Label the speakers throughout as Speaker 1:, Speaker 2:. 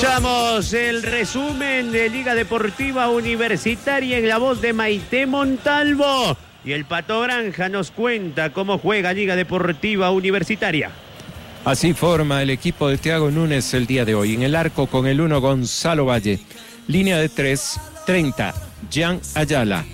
Speaker 1: Escuchamos el resumen de Liga Deportiva Universitaria en la voz de Maite Montalvo. Y el Pato Granja nos cuenta cómo juega Liga Deportiva Universitaria.
Speaker 2: Así forma el equipo de Thiago Núñez el día de hoy. En el arco con el 1 Gonzalo Valle. Línea de 3, 30, Jean Ayala.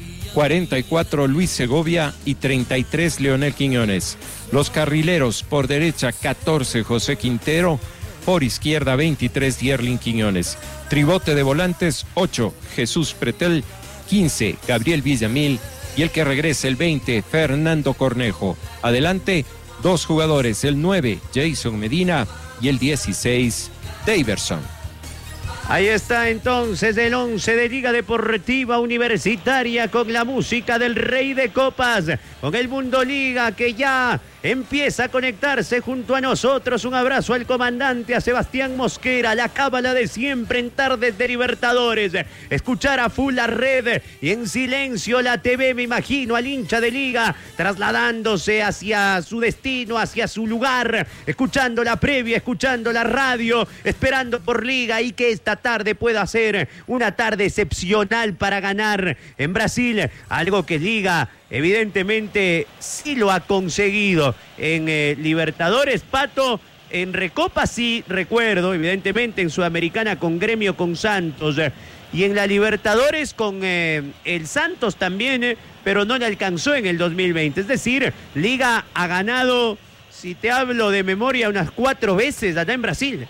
Speaker 2: 44 Luis Segovia y 33 Leonel Quiñones. Los carrileros por derecha 14 José Quintero, por izquierda 23 Yerlin Quiñones. Tribote de volantes 8 Jesús Pretel, 15 Gabriel Villamil y el que regresa el 20 Fernando Cornejo. Adelante 2 jugadores, el 9 Jason Medina y el 16 Daverson.
Speaker 1: Ahí está entonces el 11 de Liga Deportiva Universitaria con la música del Rey de Copas, con el Mundo Liga que ya empieza a conectarse junto a nosotros. Un abrazo al comandante, a Sebastián Mosquera, la cábala de siempre en tardes de Libertadores. Escuchar a full la red y en silencio la TV, me imagino al hincha de Liga trasladándose hacia su destino, hacia su lugar, escuchando la previa, escuchando la radio, esperando por Liga y que esta tarde pueda ser una tarde excepcional para ganar en Brasil, algo que Liga evidentemente sí lo ha conseguido en Libertadores, Pato. En Recopa sí recuerdo, evidentemente en Sudamericana con Gremio, con Santos, y en la Libertadores con el Santos también, pero no le alcanzó en el 2020. Es decir, Liga ha ganado, si te hablo de memoria, unas 4 veces allá en Brasil.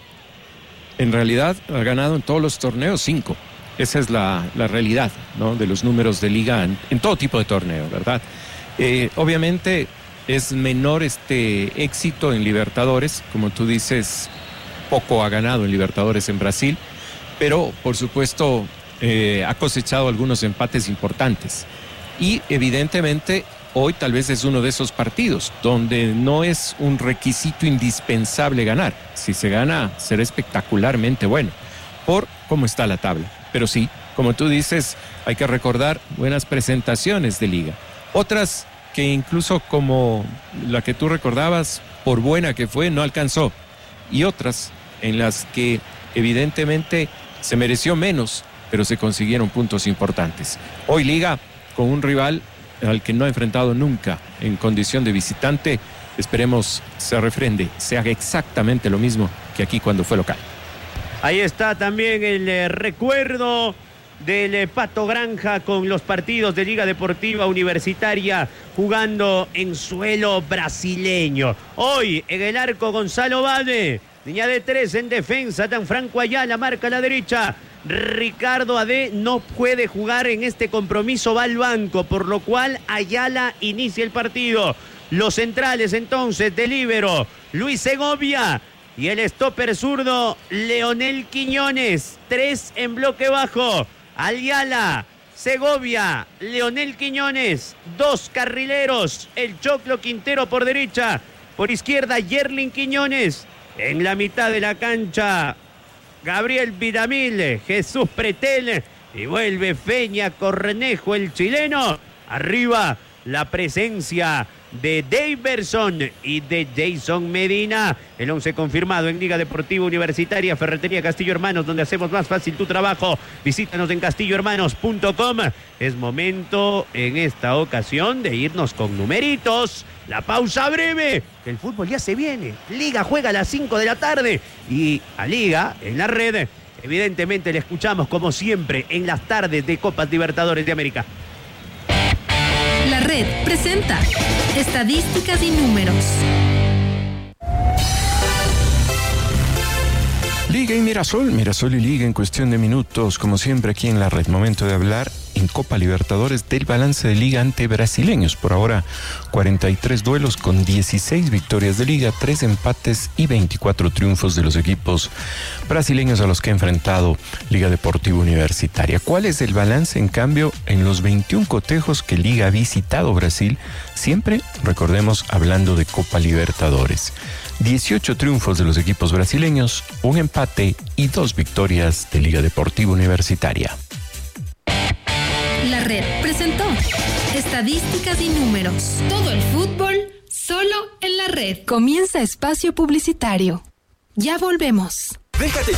Speaker 2: En realidad ha ganado en todos los torneos 5. Esa es la realidad, ¿no?, de los números de Liga en todo tipo de torneo, ¿verdad? Obviamente es menor este éxito en Libertadores, como tú dices, poco ha ganado en Libertadores en Brasil, pero por supuesto ha cosechado algunos empates importantes. Y evidentemente hoy tal vez es uno de esos partidos donde no es un requisito indispensable ganar. Si se gana, será espectacularmente bueno, por cómo está la tabla. Pero sí, como tú dices, hay que recordar buenas presentaciones de Liga. Otras que incluso como la que tú recordabas, por buena que fue, no alcanzó. Y otras en las que evidentemente se mereció menos, pero se consiguieron puntos importantes. Hoy Liga, con un rival al que no ha enfrentado nunca en condición de visitante, esperemos se refrende, se haga exactamente lo mismo que aquí cuando fue local.
Speaker 1: Ahí está también el recuerdo del Pato Granja con los partidos de Liga Deportiva Universitaria jugando en suelo brasileño. Hoy en el arco Gonzalo Valle, línea de 3 en defensa, Gianfranco Ayala marca a la derecha. Ricardo Ade no puede jugar en este compromiso, va al banco, por lo cual Ayala inicia el partido. Los centrales entonces de líbero, Luis Segovia y el stopper zurdo, Leonel Quiñones. 3 en bloque bajo, Ayala, Segovia, Leonel Quiñones. 2 carrileros, el Choclo Quintero por derecha, por izquierda Yerlin Quiñones. En la mitad de la cancha, Gabriel Villamil, Jesús Pretel y vuelve Feña Cornejo, el chileno. Arriba la presencia de Daverson y de Jason Medina. El 11 confirmado en Liga Deportiva Universitaria. Ferretería Castillo Hermanos, donde hacemos más fácil tu trabajo. Visítanos en castillohermanos.com. Es momento en esta ocasión de irnos con numeritos. La pausa breve, que el fútbol ya se viene. Liga juega a las 5 de la tarde y a Liga en la red, evidentemente le escuchamos como siempre en las tardes de Copas Libertadores de América.
Speaker 3: La red presenta estadísticas y números.
Speaker 4: Liga y Mirasol y Liga en cuestión de minutos, como siempre aquí en la red. Momento de hablar en Copa Libertadores del balance de Liga ante brasileños. Por ahora, 43 duelos con 16 victorias de Liga, 3 empates y 24 triunfos de los equipos brasileños a los que ha enfrentado Liga Deportiva Universitaria. ¿Cuál es el balance, en cambio, en los 21 cotejos que Liga ha visitado Brasil? Siempre, recordemos, hablando de Copa Libertadores. 18 triunfos de los equipos brasileños, 1 empate y 2 victorias de Liga Deportiva Universitaria.
Speaker 3: La red presentó estadísticas y números. Todo el fútbol solo en la red. Comienza espacio publicitario. Ya volvemos.
Speaker 5: Déjate